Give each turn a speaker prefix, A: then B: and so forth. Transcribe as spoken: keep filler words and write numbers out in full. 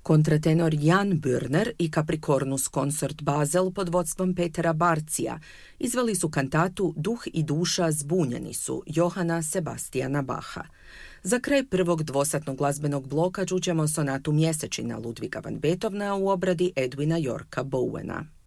A: Kontratenor Jan Bürner i Capricornus Consort Basel pod vodstvom Petera Barcija izveli su kantatu Duh i duša zbunjeni su Johana Sebastijana Bacha. Za kraj prvog dvosatnog glazbenog bloka čućemo sonatu Mjesečina Ludviga van Beethovena u obradi Edwina Yorka Bowena.